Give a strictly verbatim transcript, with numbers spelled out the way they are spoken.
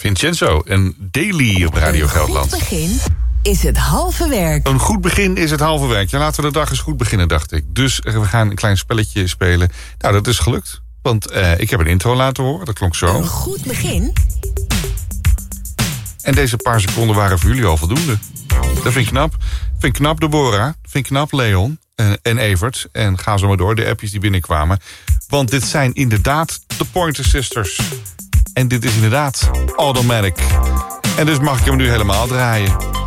Vincenzo en Daily op Radio Gelderland. Een goed begin is het halve werk. Een goed begin is het halve werk. Ja, laten we de dag eens goed beginnen, dacht ik. Dus we gaan een klein spelletje spelen. Nou, dat is gelukt. Want uh, ik heb een intro laten horen, dat klonk zo. Een goed begin. En deze paar seconden waren voor jullie al voldoende. Dat vind ik knap. Vind ik knap, Deborah. Vind ik knap, Leon en, en Evert. En ga zo maar door, de appjes die binnenkwamen. Want dit zijn inderdaad de Pointer Sisters. En dit is inderdaad Automatic. En dus mag ik hem nu helemaal draaien.